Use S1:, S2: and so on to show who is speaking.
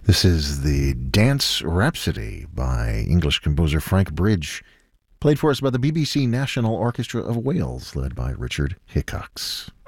S1: This is the Dance Rhapsody by English composer Frank Bridge, played for us by the BBC National Orchestra of Wales, led by Richard Hickox.